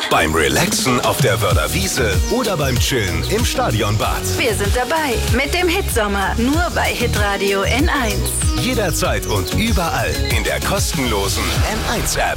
beim Relaxen auf der Wörder Wiese oder beim Chillen im Stadionbad. Wir sind dabei mit dem Hitsommer, nur bei Hitradio N1. Jederzeit und überall in der kostenlosen N1-App.